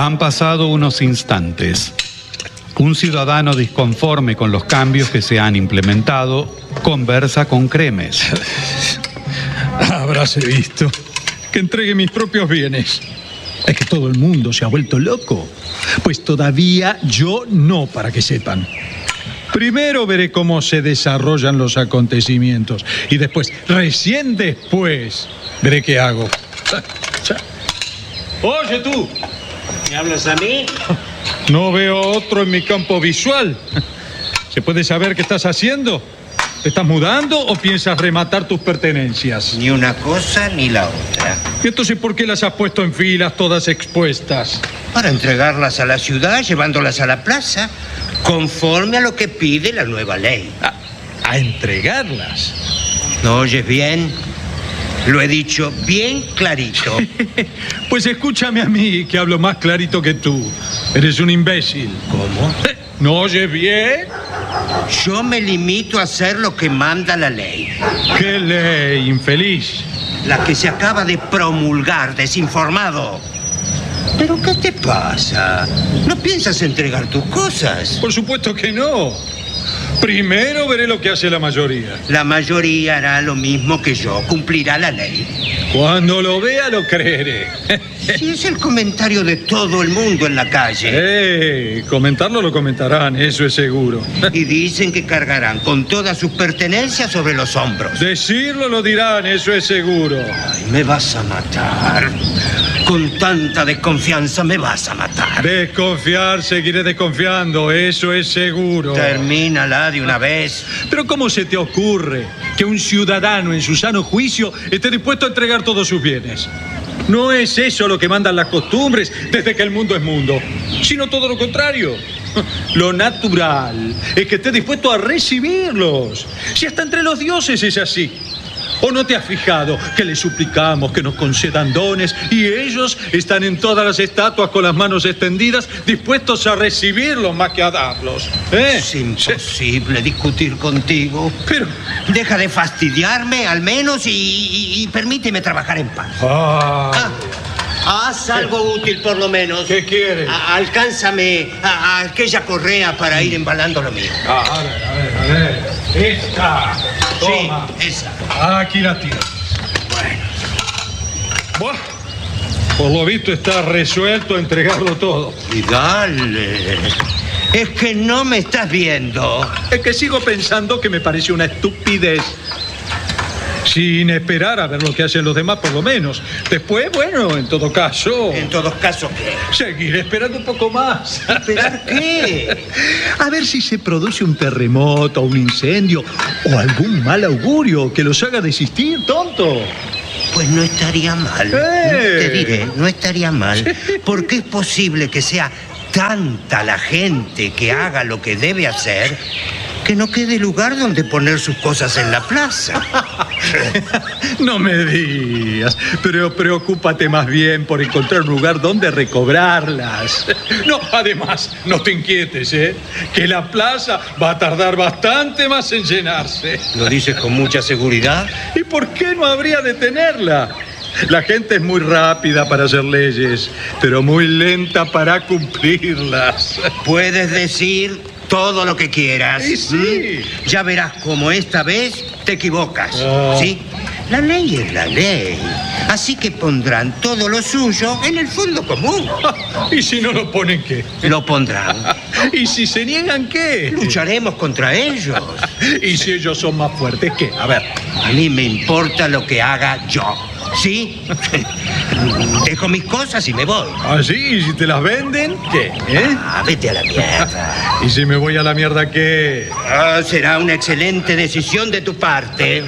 Han pasado unos instantes. Un ciudadano disconforme con los cambios que se han implementado conversa con Cremes. Habráse visto que entregue mis propios bienes. Es que todo el mundo se ha vuelto loco. Pues todavía yo no, para que sepan. Primero veré cómo se desarrollan los acontecimientos y después, recién después, veré qué hago. Oye tú. ¿Me hablas a mí? No veo otro en mi campo visual. ¿Se puede saber qué estás haciendo? ¿Te estás mudando o piensas rematar tus pertenencias? Ni una cosa ni la otra. ¿Y entonces por qué las has puesto en filas todas expuestas? Para entregarlas a la ciudad, llevándolas a la plaza, conforme a lo que pide la nueva ley. ¿A entregarlas? ¿No oyes bien? Lo he dicho bien clarito. Pues escúchame a mí, que hablo más clarito que tú. Eres un imbécil. ¿Cómo? ¿No oyes bien? Yo me limito a hacer lo que manda la ley. ¿Qué ley, infeliz? La que se acaba de promulgar, desinformado. ¿Pero qué te pasa? ¿No piensas entregar tus cosas? Por supuesto que no. Primero veré lo que hace la mayoría. La mayoría hará lo mismo que yo, cumplirá la ley. Cuando lo vea, lo creeré. Si es el comentario de todo el mundo en la calle. Comentarlo lo comentarán, eso es seguro. Y dicen que cargarán con todas sus pertenencias sobre los hombros. Decirlo lo dirán, eso es seguro. Ay, me vas a matar. Con tanta desconfianza me vas a matar. Desconfiar, seguiré desconfiando, eso es seguro. Termínala de una vez. Pero ¿cómo se te ocurre que un ciudadano en su sano juicio esté dispuesto a entregar todos sus bienes? No es eso lo que mandan las costumbres desde que el mundo es mundo, sino todo lo contrario. Lo natural es que esté dispuesto a recibirlos. Si hasta entre los dioses es así. ¿O no te has fijado que les suplicamos que nos concedan dones y ellos están en todas las estatuas con las manos extendidas, dispuestos a recibirlos más que a darlos? Es imposible discutir contigo. Pero... deja de fastidiarme al menos y permíteme trabajar en paz. Haz algo útil por lo menos. ¿Qué quieres? Alcánzame a aquella correa para ir embalando lo mío. A ver. Esta. Toma. Sí, esa. Aquí la tienes. Bueno. Por lo visto está resuelto a entregarlo todo. Y dale. Es que no me estás viendo. Es que sigo pensando que me parece una estupidez. Sin esperar a ver lo que hacen los demás, por lo menos. Después, bueno, en todo caso... ¿En todo caso qué? Seguiré esperando un poco más. ¿Esperar qué? A ver si se produce un terremoto, un incendio o algún mal augurio que los haga desistir, tonto. Pues no estaría mal. Te diré, no estaría mal. Porque es posible que sea tanta la gente que haga lo que debe hacer que no quede lugar donde poner sus cosas en la plaza. No me digas, pero preocúpate más bien por encontrar un lugar donde recobrarlas. No, además, no te inquietes, que la plaza va a tardar bastante más en llenarse. ¿Lo dices con mucha seguridad? ¿Y por qué no habría de tenerla? La gente es muy rápida para hacer leyes, pero muy lenta para cumplirlas. Puedes decir todo lo que quieras. Sí. Ya verás cómo esta vez te equivocas. ¿Sí? La ley es la ley. Así que pondrán todo lo suyo en el fondo común. ¿Y si no lo ponen qué? Lo pondrán. ¿Y si se niegan qué? Lucharemos contra ellos. ¿Y si ellos son más fuertes qué? A ver. A mí me importa lo que haga yo. ¿Sí? Dejo mis cosas y me voy. ¿Ah, sí? ¿Y si te las venden? ¿Qué? Vete a la mierda. ¿Y si me voy a la mierda qué? Será una excelente decisión de tu parte.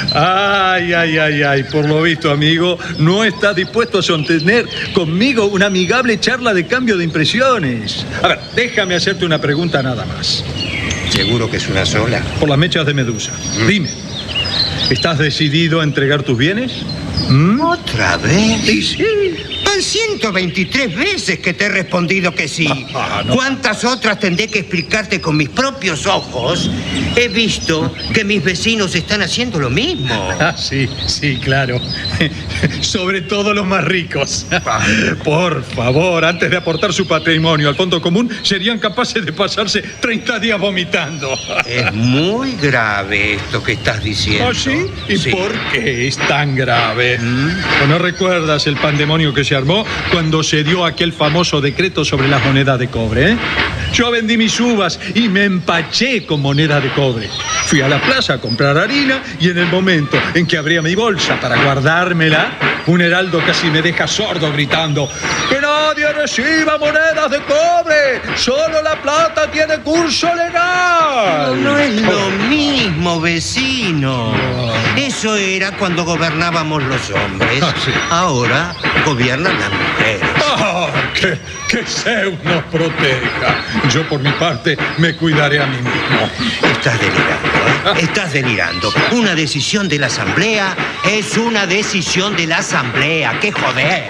Ay. Por lo visto, amigo, no estás dispuesto a sostener conmigo una amigable charla de cambio de impresiones. A ver, déjame hacerte una pregunta nada más. ¿Seguro que es una sola? Por las mechas de Medusa. Dime, ¿estás decidido a entregar tus bienes? ¿Otra vez? Sí. Van 123 veces que te he respondido que sí. No. ¿Cuántas otras tendré que explicarte con mis propios ojos? He visto que mis vecinos están haciendo lo mismo. Sí, claro. Sobre todo los más ricos. Por favor, antes de aportar su patrimonio al fondo común, serían capaces de pasarse 30 días vomitando. Es muy grave esto que estás diciendo. ¿Ah, sí? ¿Y Sí. por qué es tan grave? ¿O no recuerdas el pandemonio que se armó cuando se dio aquel famoso decreto sobre las monedas de cobre? Yo vendí mis uvas y me empaché con monedas de cobre. Fui a la plaza a comprar harina y en el momento en que abría mi bolsa para guardármela, un heraldo casi me deja sordo gritando: ¡que nadie reciba monedas de cobre! ¡Solo la plata tiene curso legal! No es lo mismo, vecino. Eso era cuando gobernábamos los hombres. Sí. Ahora gobiernan las mujeres. ¡Ah! ¡Que Zeus nos proteja! Yo, por mi parte, me cuidaré a mí mismo. Estás delirando, ¿eh? Estás delirando. Una decisión de la Asamblea es una decisión de la Asamblea. ¡Qué joder!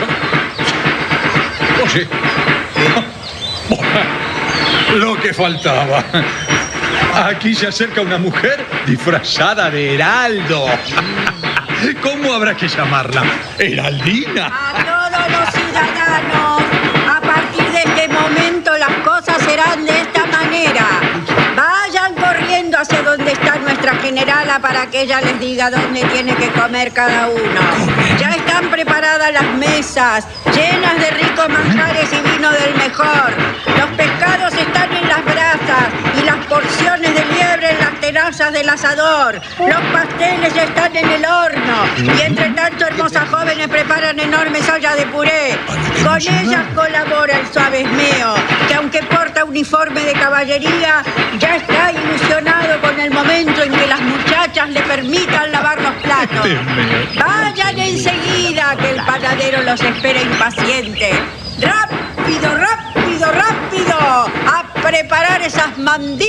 Oye, lo que faltaba. Aquí se acerca una mujer disfrazada de heraldo. ¿Cómo habrá que llamarla? ¿Heraldina? A todos los ciudadanos, a partir de este momento las cosas serán de esta manera. Vayan corriendo hacia donde está nuestra generala para que ella les diga dónde tiene que comer cada uno. Ya están preparadas las mesas, llenas de ricos manjares y vino del mejor. Los pescados están en las brasas y las porciones de liebre en las tenazas del asador. Los pasteles ya están en el horno. Y entre tanto, hermosas jóvenes preparan enormes ollas de puré. Con ellas colabora el suavesmeo, que aunque porta uniforme de caballería, ya está ilusionado con el momento en que las muchachas le permitan lavar los platos. Vayan enseguida, que el panadero los espera impaciente. ¡Rápido, rápido, rápido! ¡A preparar esas mandíbulas!